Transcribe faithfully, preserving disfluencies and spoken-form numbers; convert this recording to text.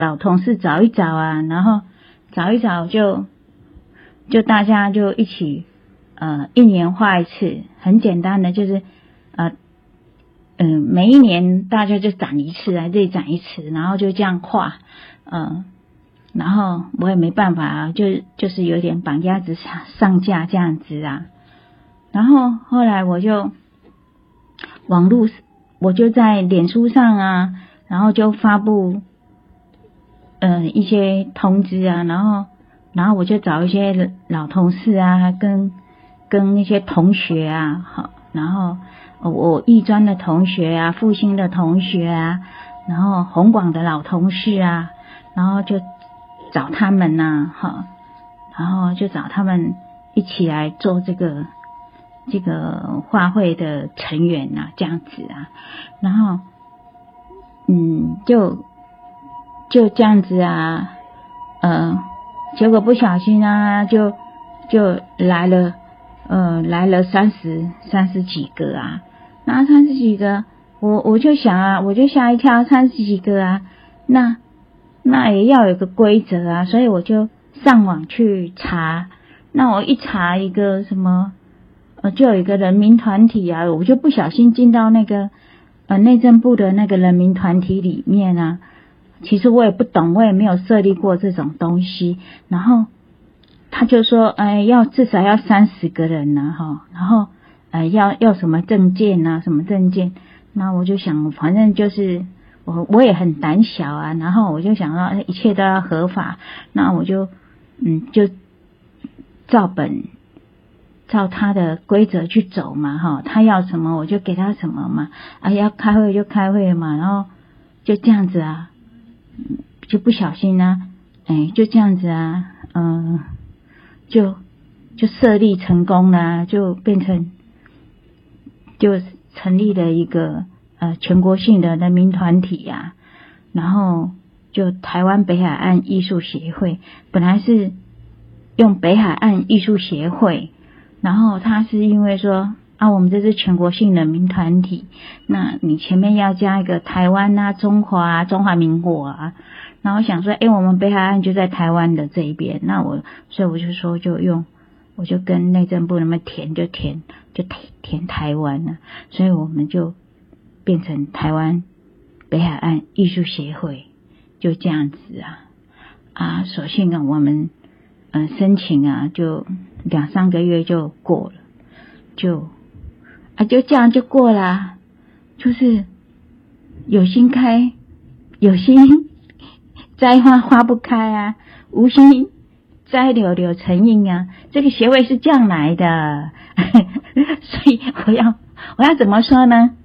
老同事找一找啊，然后找一找就就大家就一起呃一年画一次，很简单的就是呃嗯、呃、每一年大家就展一次，来这里展一次，然后就这样画，嗯、呃。然后我也没办法啊，就就是有点绑鸭子上上架这样子啊。然后后来我就网络，我就在脸书上啊，然后就发布呃一些通知啊，然后然后我就找一些老同事啊，跟跟那些同学啊，好，然后我艺专的同学啊，复兴的同学啊，然后弘广的老同事啊，然后就找他们呐、啊，哈，然后就找他们一起来做这个这个画会的成员啊，这样子啊，然后嗯，就就这样子啊，呃，结果不小心啊，就就来了，呃，来了三十三十几个啊，那三十几个，我我就想啊，我就吓一跳，三十几个啊，那。那也要有个规则啊，所以我就上网去查。那我一查一个什么，呃，就有一个人民团体啊，我就不小心进到那个呃内政部的那个人民团体里面啊。其实我也不懂，我也没有设立过这种东西。然后他就说，哎，要至少要三十个人呢、啊，哈，然后呃要要什么证件啊，什么证件。那我就想，反正就是。我我也很胆小啊，然后我就想到一切都要合法，那我就嗯就照本照他的规则去走嘛，哈，他要什么我就给他什么嘛，啊要开会就开会嘛，然后就这样子啊，就不小心啊，哎就这样子啊，嗯、呃，就就设立成功了，就变成就成立了一个。呃，全国性的人民团体呀、啊，然后就台湾北海岸艺术协会，本来是用北海岸艺术协会，然后他是因为说啊，我们这是全国性人民团体，那你前面要加一个台湾啊、中华啊、中华民国啊，然后想说，诶，我们北海岸就在台湾的这一边，那我所以我就说就用，我就跟内政部那么填就填就填填台湾了，所以我们就。变成台湾北海岸艺术协会，就这样子啊啊，所幸啊，我们呃申请啊，就两三个月就过了，就啊就这样就过了，就是有心开，有心栽花花不开啊，无心栽柳柳成荫啊，这个协会是这样来的，所以我要我要怎么说呢？